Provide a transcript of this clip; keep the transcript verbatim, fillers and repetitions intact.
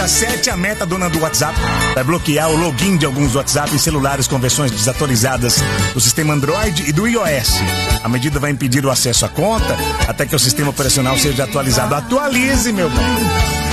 sete, a Meta, dona do WhatsApp, vai bloquear o login de alguns WhatsApp em celulares com versões desatualizadas do sistema Android e do iOS. A medida vai impedir o acesso à conta até que o sistema operacional seja atualizado. Atualize, meu bem.